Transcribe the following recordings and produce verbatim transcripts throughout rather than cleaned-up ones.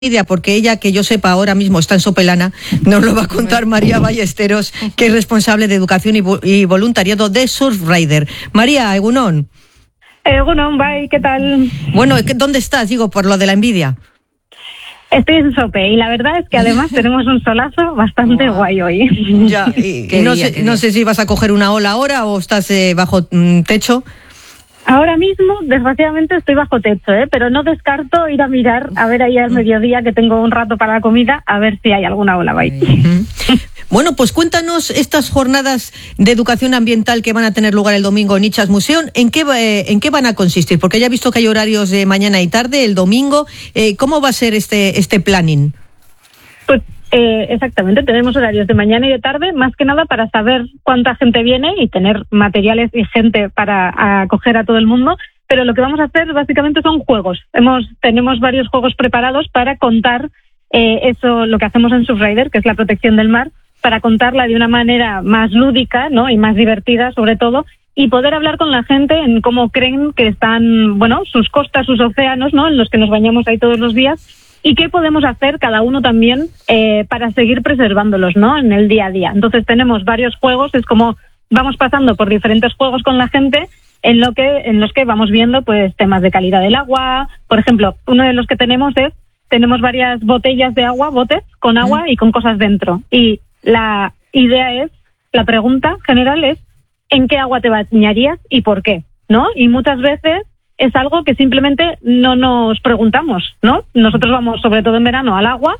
porque ella, que yo sepa, ahora mismo está en Sopelana, nos lo va a contar María Ballesteros, que es responsable de educación y, y voluntariado de Surfrider. María, Egunon. Egunon, bye, ¿qué tal? Bueno, ¿dónde estás? Digo, por lo de la envidia. Estoy en Sope y la verdad es que además tenemos un solazo bastante wow. guay hoy. Ya, y, y no, día, sé, no sé si vas a coger una ola ahora o estás eh, bajo mm, techo. Ahora mismo, desgraciadamente, estoy bajo techo, ¿eh? Pero no descarto ir a mirar, a ver ahí al mediodía, que tengo un rato para la comida, a ver si hay alguna ola. Bye. Bueno, pues cuéntanos estas jornadas de educación ambiental que van a tener lugar el domingo en Itxas Museum, ¿en qué, eh, en qué van a consistir? Porque ya he visto que hay horarios de mañana y tarde, el domingo. Eh, ¿Cómo va a ser este, este planning? Pues eh, exactamente, tenemos horarios de mañana y de tarde, más que nada para saber cuánta gente viene y tener materiales y gente para acoger a todo el mundo. Pero lo que vamos a hacer básicamente son juegos. Hemos, tenemos varios juegos preparados para contar eh, eso, lo que hacemos en Surfrider, que es la protección del mar, para contarla de una manera más lúdica, ¿no? Y más divertida, sobre todo, y poder hablar con la gente en cómo creen que están, bueno, sus costas, sus océanos, ¿no? En los que nos bañamos ahí todos los días, y qué podemos hacer cada uno también eh, para seguir preservándolos, ¿no? En el día a día. Entonces tenemos varios juegos, es como vamos pasando por diferentes juegos con la gente, en lo que en los que vamos viendo pues temas de calidad del agua. Por ejemplo, uno de los que tenemos es, tenemos varias botellas de agua, botes con agua y con cosas dentro, y la idea es, la pregunta general es, ¿en qué agua te bañarías y por qué? ¿No? Y muchas veces es algo que simplemente no nos preguntamos, ¿no? Nosotros vamos, sobre todo en verano, al agua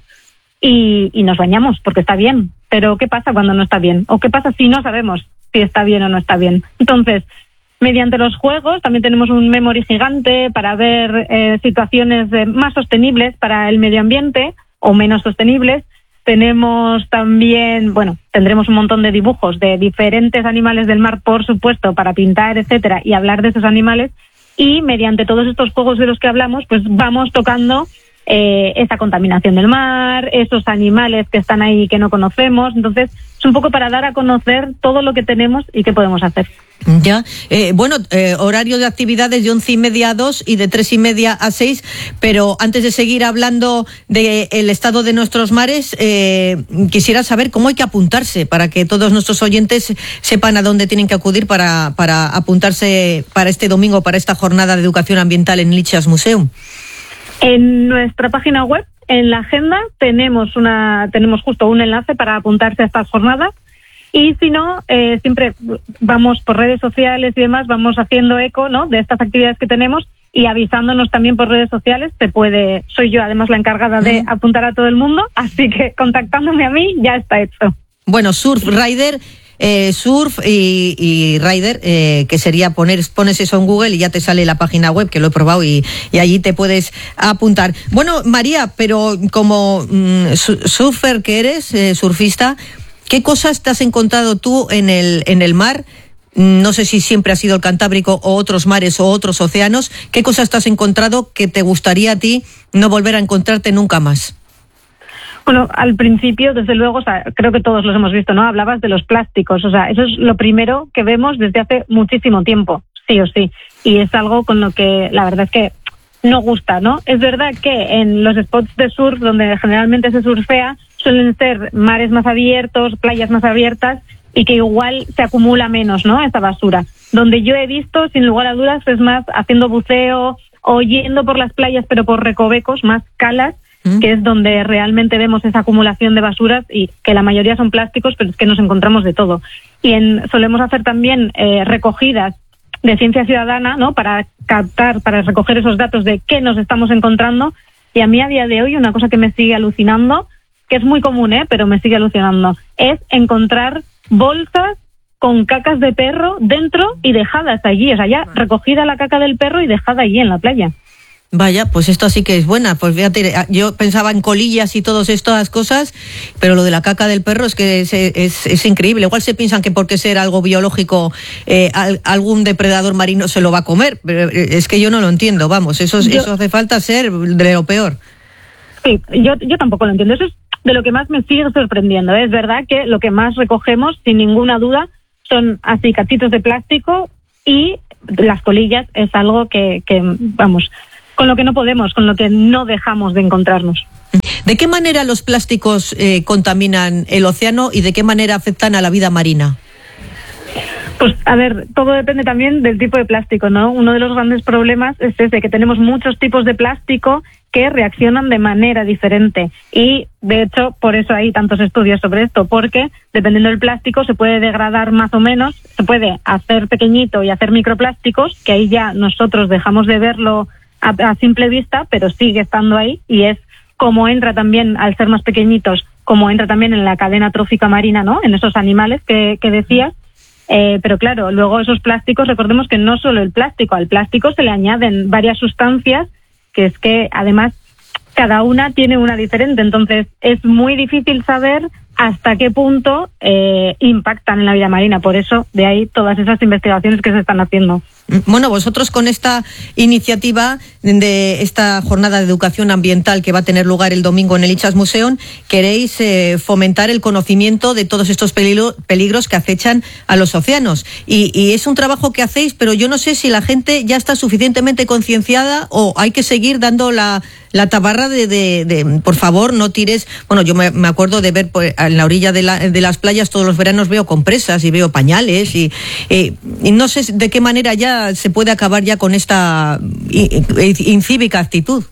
y, y nos bañamos porque está bien. Pero ¿qué pasa cuando no está bien? ¿O qué pasa si no sabemos si está bien o no está bien? Entonces, mediante los juegos también tenemos un memory gigante para ver eh, situaciones eh, más sostenibles para el medio ambiente o menos sostenibles. Tenemos también, bueno, tendremos un montón de dibujos de diferentes animales del mar, por supuesto, para pintar, etcétera, y hablar de esos animales. Y mediante todos estos juegos de los que hablamos, pues vamos tocando eh, esa contaminación del mar, esos animales que están ahí que no conocemos. Entonces, es un poco para dar a conocer todo lo que tenemos y qué podemos hacer. Ya, eh, bueno, eh, horario de actividades de once y media a dos y de tres y media a seis, pero antes de seguir hablando del estado de nuestros mares, eh, quisiera saber cómo hay que apuntarse para que todos nuestros oyentes sepan a dónde tienen que acudir para, para apuntarse para este domingo, para esta jornada de educación ambiental en Itxas Museum. En nuestra página web, en la agenda, tenemos una tenemos justo un enlace para apuntarse a estas jornadas. Y si no, eh, siempre vamos por redes sociales y demás, vamos haciendo eco, ¿no?, de estas actividades que tenemos y avisándonos también por redes sociales. Se puede, soy yo además la encargada de apuntar a todo el mundo, así que contactándome a mí ya está hecho. Bueno, Surfrider, eh, Surf y, y Rider, eh, que sería poner, pones eso en Google y ya te sale la página web, que lo he probado y, y allí te puedes apuntar. Bueno, María, pero como mm, surfer que eres, eh, surfista, ¿qué cosas te has encontrado tú en el en el mar? No sé si siempre ha sido el Cantábrico o otros mares o otros océanos. ¿Qué cosas te has encontrado que te gustaría a ti no volver a encontrarte nunca más? Bueno, al principio, desde luego, o sea, creo que todos los hemos visto, ¿no? Hablabas de los plásticos, o sea, eso es lo primero que vemos desde hace muchísimo tiempo, sí o sí. Y es algo con lo que la verdad es que no gusta, ¿no? Es verdad que en los spots de surf, donde generalmente se surfea, suelen ser mares más abiertos, playas más abiertas y que igual se acumula menos, ¿no?, esa basura. Donde yo he visto, sin lugar a dudas, es más haciendo buceo o yendo por las playas, pero por recovecos, más calas, ¿Mm? que es donde realmente vemos esa acumulación de basuras y que la mayoría son plásticos, pero es que nos encontramos de todo. Y en, solemos hacer también eh, recogidas de ciencia ciudadana, ¿no?, para captar, para recoger esos datos de qué nos estamos encontrando. Y a mí a día de hoy una cosa que me sigue alucinando, que es muy común, ¿eh?, pero me sigue alucinando, es encontrar bolsas con cacas de perro dentro y dejadas allí, o sea, ya recogida la caca del perro y dejada allí en la playa. Vaya, pues esto sí que es buena. Pues fíjate, yo pensaba en colillas y todas estas cosas, pero lo de la caca del perro es que es, es, es increíble. Igual se piensan que porque ser algo biológico, eh, al, algún depredador marino se lo va a comer, pero es que yo no lo entiendo, vamos, eso, yo, eso hace falta ser de lo peor. Sí, yo, yo tampoco lo entiendo. Eso es de lo que más me sigue sorprendiendo. Es verdad que lo que más recogemos, sin ninguna duda, son así cachitos de plástico, y las colillas es algo que, que vamos, con lo que no podemos, con lo que no dejamos de encontrarnos. ¿De qué manera los plásticos eh, contaminan el océano y de qué manera afectan a la vida marina? Pues a ver, todo depende también del tipo de plástico, ¿no? Uno de los grandes problemas es ese, que tenemos muchos tipos de plástico que reaccionan de manera diferente. Y, de hecho, por eso hay tantos estudios sobre esto, porque dependiendo del plástico se puede degradar más o menos, se puede hacer pequeñito y hacer microplásticos, que ahí ya nosotros dejamos de verlo a, a simple vista, pero sigue estando ahí, y es como entra también, al ser más pequeñitos, como entra también en la cadena trófica marina, ¿no? En esos animales que, que decías. Eh, pero claro, luego esos plásticos, recordemos que no solo el plástico, al plástico se le añaden varias sustancias, que es que además cada una tiene una diferente, entonces es muy difícil saber hasta qué punto eh, impactan en la vida marina. Por eso, de ahí todas esas investigaciones que se están haciendo. Bueno, vosotros con esta iniciativa de esta jornada de educación ambiental que va a tener lugar el domingo en el ItxasMuseum, queréis eh, fomentar el conocimiento de todos estos peligro, peligros que acechan a los océanos. Y, y es un trabajo que hacéis, pero yo no sé si la gente ya está suficientemente concienciada o hay que seguir dando la, la tabarra de, de, de, por favor, no tires. Bueno, yo me, me acuerdo de ver pues, en la orilla de, la, de las playas todos los veranos veo compresas y veo pañales y, eh, y no sé de qué manera ya se puede acabar ya con esta incívica actitud.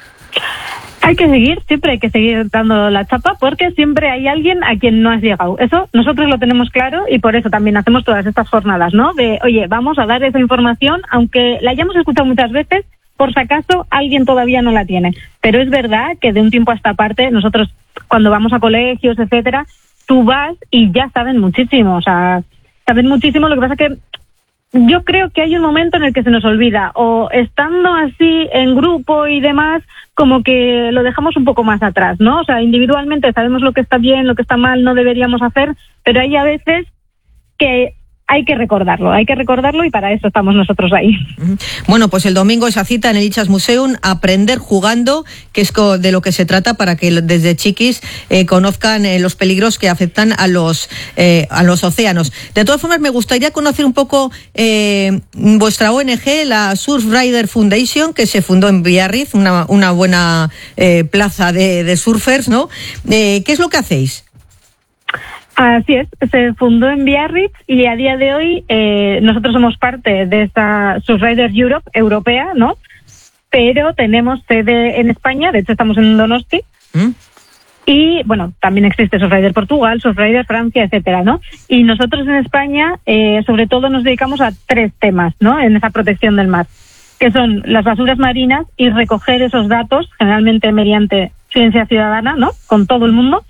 Hay que seguir, siempre hay que seguir dando la chapa, porque siempre hay alguien a quien no has llegado. Eso nosotros lo tenemos claro y por eso también hacemos todas estas jornadas, ¿no? De, oye, vamos a dar esa información, aunque la hayamos escuchado muchas veces, por si acaso alguien todavía no la tiene. Pero es verdad que de un tiempo a esta parte, nosotros cuando vamos a colegios, etcétera, tú vas y ya saben muchísimo, o sea, saben muchísimo, lo que pasa que yo creo que hay un momento en el que se nos olvida, o estando así en grupo y demás, como que lo dejamos un poco más atrás, ¿no? O sea, individualmente sabemos lo que está bien, lo que está mal, no deberíamos hacer, pero hay a veces que hay que recordarlo, hay que recordarlo y para eso estamos nosotros ahí. Bueno, pues el domingo esa cita en el ItxasMuseum, aprender jugando, que es de lo que se trata para que desde chiquis eh, conozcan eh, los peligros que afectan a los eh, a los océanos. De todas formas, me gustaría conocer un poco eh, vuestra O N G, la Surfrider Foundation, que se fundó en Biarritz, una, una buena eh, plaza de, de surfers, ¿no? Eh, ¿Qué es lo que hacéis? Así es, se fundó en Biarritz y a día de hoy eh, nosotros somos parte de esta Surfrider Europe europea, ¿no? Pero tenemos sede en España, de hecho estamos en Donosti. ¿Mm? Y bueno, también existe Surfrider Portugal, Surfrider Francia, etcétera, ¿no? Y nosotros en España, eh, sobre todo nos dedicamos a tres temas, ¿no? En esa protección del mar, que son las basuras marinas y recoger esos datos, generalmente mediante ciencia ciudadana, ¿no? Con todo el mundo.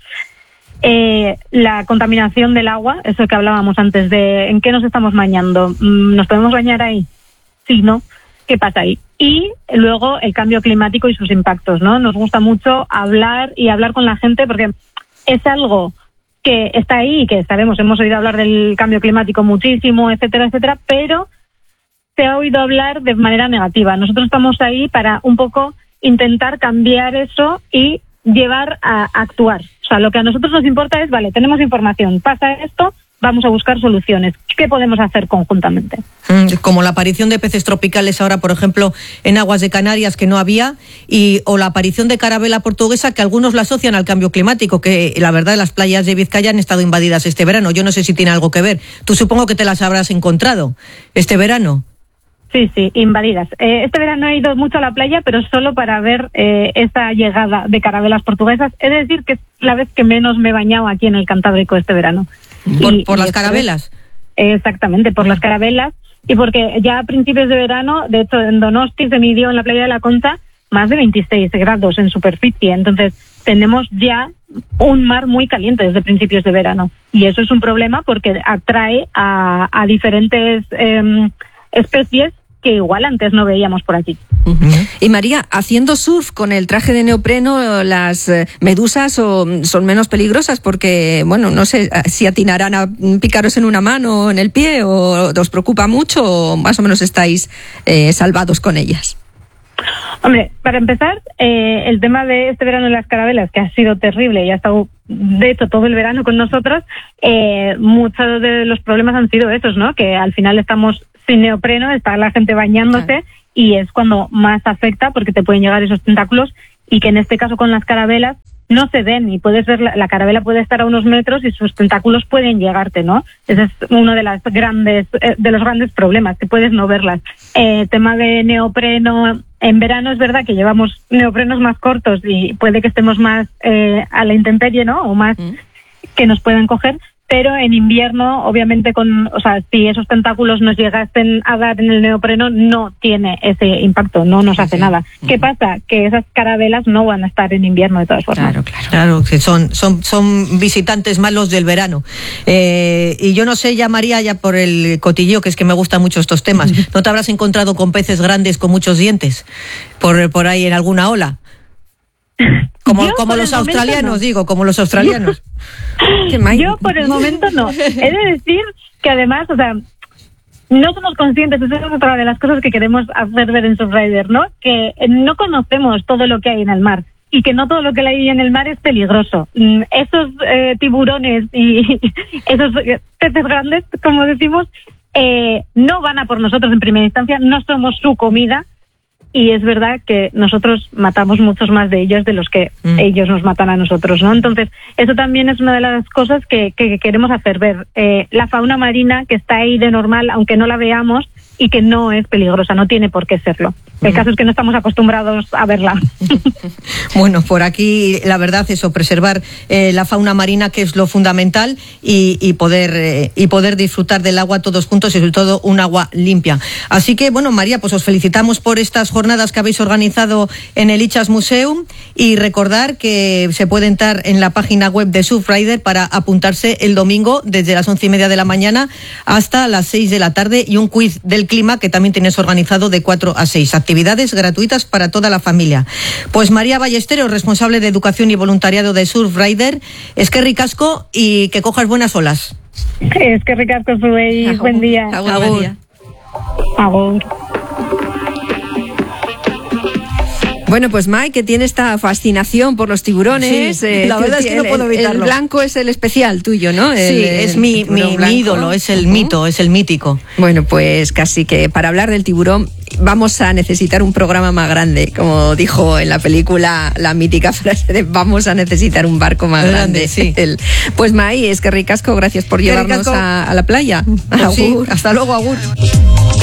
Eh, la contaminación del agua, eso que hablábamos antes de en qué nos estamos bañando, ¿nos podemos bañar ahí? Sí, ¿no? ¿Qué pasa ahí? Y luego el cambio climático y sus impactos, ¿no? Nos gusta mucho hablar y hablar con la gente porque es algo que está ahí y que sabemos, hemos oído hablar del cambio climático muchísimo, etcétera, etcétera, pero se ha oído hablar de manera negativa. Nosotros estamos ahí para un poco intentar cambiar eso y llevar a actuar. O sea, lo que a nosotros nos importa es, vale, tenemos información, pasa esto, vamos a buscar soluciones. ¿Qué podemos hacer conjuntamente? Como la aparición de peces tropicales ahora, por ejemplo, en aguas de Canarias, que no había, y o la aparición de carabela portuguesa, que algunos la asocian al cambio climático, que la verdad las playas de Vizcaya han estado invadidas este verano. Yo no sé si tiene algo que ver. Tú supongo que te las habrás encontrado este verano. Sí, sí, invadidas. Eh, este verano he ido mucho a la playa, pero solo para ver eh, esa llegada de carabelas portuguesas. Es decir, que es la vez que menos me he bañado aquí en el Cantábrico este verano. ¿Por, y, por y las carabelas? Es, exactamente, por las carabelas. Y porque ya a principios de verano, de hecho, en Donosti se midió en la playa de la Concha más de veintiséis grados en superficie. Entonces, tenemos ya un mar muy caliente desde principios de verano. Y eso es un problema porque atrae a, a diferentes eh, especies que igual antes no veíamos por aquí. Uh-huh. Y María, haciendo surf con el traje de neopreno, las medusas o, son menos peligrosas porque, bueno, no sé si atinarán a picaros en una mano o en el pie, o os preocupa mucho, o más o menos estáis eh, salvados con ellas. Hombre, para empezar, eh, el tema de este verano de las carabelas, que ha sido terrible y ha estado, de hecho, todo el verano con nosotros, eh, muchos de los problemas han sido esos, ¿no? Que al final estamos sin neopreno, está la gente bañándose, claro, y es cuando más afecta porque te pueden llegar esos tentáculos, y que en este caso con las carabelas no se ven y puedes ver, la, la carabela puede estar a unos metros y sus tentáculos pueden llegarte, ¿no? Ese es uno de las grandes, eh, de los grandes problemas, que puedes no verlas. Eh, tema de neopreno, en verano es verdad que llevamos neoprenos más cortos y puede que estemos más eh, a la intemperie, ¿no? O más mm. que nos puedan coger. Pero en invierno, obviamente, con, o sea, si esos tentáculos nos llegasen a dar en el neopreno, no tiene ese impacto, no nos hace sí. nada. ¿Qué pasa? Que esas carabelas no van a estar en invierno de todas formas. Claro, claro. Claro, que son, son, son visitantes malos del verano. Eh, y yo no sé, ya María, ya por el cotilleo, que es que me gustan mucho estos temas, ¿no te habrás encontrado con peces grandes con muchos dientes por, por ahí en alguna ola? Como, como los australianos, no. digo, como los australianos. Yo por el momento no. He de decir que además, o sea, no somos conscientes, esa es otra de las cosas que queremos hacer ver en Surfrider, ¿no? Que no conocemos todo lo que hay en el mar y que no todo lo que hay en el mar es peligroso. Esos eh, tiburones y esos peces grandes, como decimos, eh, no van a por nosotros en primera instancia, no somos su comida. Y es verdad que nosotros matamos muchos más de ellos de los que mm. ellos nos matan a nosotros, ¿no? Entonces, eso también es una de las cosas que, que queremos hacer ver. Eh, la fauna marina que está ahí de normal, aunque no la veamos, y que no es peligrosa, no tiene por qué serlo. El mm. caso es que no estamos acostumbrados a verla. Bueno, por aquí la verdad eso, preservar eh, la fauna marina, que es lo fundamental, y, y poder eh, y poder disfrutar del agua todos juntos y sobre todo un agua limpia. Así que bueno, María, pues os felicitamos por estas jornadas que habéis organizado en el Ichas Museum y recordar que se puede entrar en la página web de Surfrider para apuntarse el domingo desde las once y media de la mañana hasta las seis de la tarde y un quiz del clima que también tienes organizado de cuatro a seis. Actividades gratuitas para toda la familia. Pues María Ballesteros, responsable de educación y voluntariado de Surfrider, es que ricasco y que cojas buenas olas. Es que ricasco, Zuey. Buen día. Agur. Agur. Agur. Bueno, pues Mike, que tiene esta fascinación por los tiburones. Sí, eh, la verdad es que no puedo evitarlo. El blanco es el especial tuyo, ¿no? El, sí, es mi, mi, mi ídolo, es el uh-huh. mito, es el mítico. Bueno, pues casi que para hablar del tiburón vamos a necesitar un programa más grande, como dijo en la película la mítica frase de vamos a necesitar un barco más grande. grande sí. el, pues Mike, es que ricasco, gracias por llevarnos a, a la playa. Pues sí, hasta luego, agur.